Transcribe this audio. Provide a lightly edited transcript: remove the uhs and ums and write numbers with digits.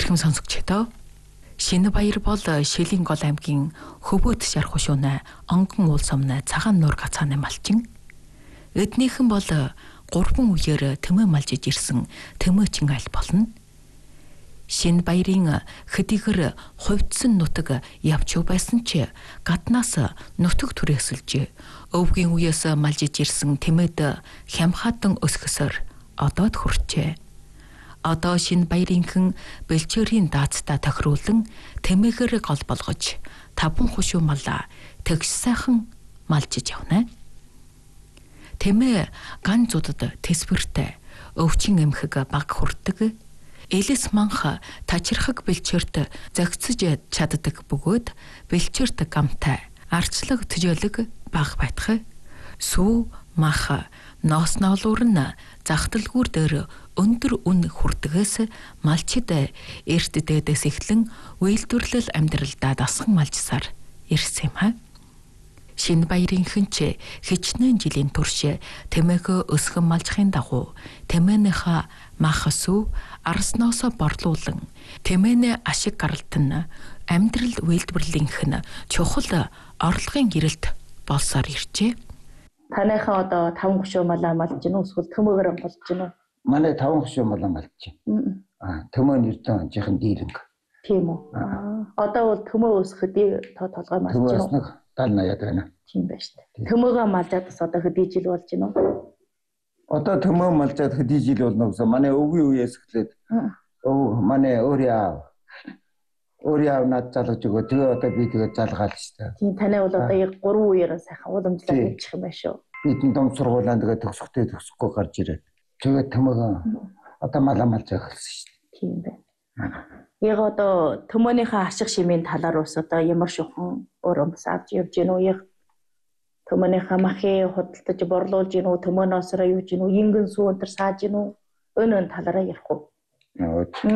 Эрхэм сонсогчдоо Шинэбаяр бол Шилийн гол аймгийн Хөвөөт шарх хушууна онгон уул сумна цагаан нуур гацааны малчин. Эднийхэн бол 3 үеэр тэмээ малжиж ирсэн тэмээчин айл болно. Шинэбаярын хэдийгэр хувьдсан нутаг явч байсан ч гаднаас нутаг түрээсэлж өвгийн үеэс малжиж ирсэн тэмээд хямхаатан өсгөсөр одоод хүрчээ. Одоо Шинэбаярынхан бэлчээрийн даацтай тохируулан тэмээгээр гол болгож 5 хушуу малаа тэгш сайхан малжиж явна. Тэмээ ган зудад тэсвэртэй өвчин эмхэг баг хүрдэг. Элэс манха тачирхаг бэлчээрт зохицож чаддаг бөгөөд бэлчээрт гамтай арчлаг төжөөлөг баг байтах. Сүү мах ноос ноолуур нь захталгүүр дээр өндөр үн хүрдгээс малчид эрт дээдээс эхлэн үйлдвэрлэл амьдралдаа дасган малжсаар ирсэн юм аа. Шинэбаярынхан ч хичнээн жилийн турш тэмээгөө өсгөн малжихын дагуу тэмээнийхээ мах сүү арсноосоо борлуулан тэмээнэ ашиг гаралтан амьдрал үйлдвэрлэлийнх нь чухал орлогын гэрэлт болсоор иржээ. Таныхаа одоо 5 хушуу малаа малж гин үү эсвэл тэмээгээр болж гин үү? Манай 5 хушуу малаа малж байна. Тэмээ нэрдэн жихэн дээрэнг. Тийм үү. Одоо бол тэмээ өсгөд толгой малж гин үү? 70-80 байна. Тийм байна шүү дээ. Тэмээгээ малжаад бас одоо хэдий жил болж гин үү? Одоо тэмээ малжаад хэдий жил болно гэсэн. Манай өвгийн үеэс эхлээд манай өөрөө над залгаж өгөө. Тэгээ одоо би тэгээ залгаал шүү дээ. Тийм таны бол одоо яг 3 үеэр сайхан уламжлал хийчих юм байна шүү. Бидний дом сургуулиан тэгээ төгсөхгүй гарч ирээд. Тэгээ тэмээ одоо малаа малж эхэлсэн шүү дээ. Тийм байна. Яг одоо тэмээнийхээ ашиг шимийн талаар ус одоо ямар шухан өрөмс авч явж гин үү? Яг тэмээнийхээ махыг худалдаж борлуулж гин үү? Тэмээнөөсөө юу гин үү? Ингэн сүү өнтер сааж гин үү? Өн талаараа ярих уу?